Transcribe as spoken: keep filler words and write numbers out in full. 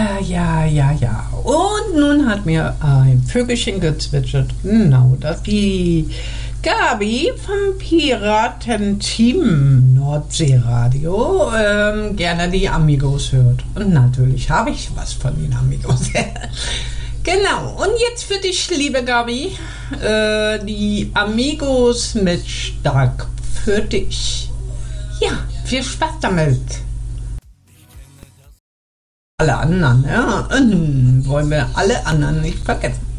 Ja, ja, ja, ja. Und nun hat mir ein Vögelchen gezwitschert. Genau, dass die Gabi vom Piratenteam Nordseeradio ähm, gerne die Amigos hört. Und natürlich habe ich was von den Amigos. Genau, und jetzt für dich, liebe Gabi, äh, die Amigos mit Stark für dich. Ja, viel Spaß damit. Alle anderen, ja, wollen wir alle anderen nicht vergessen.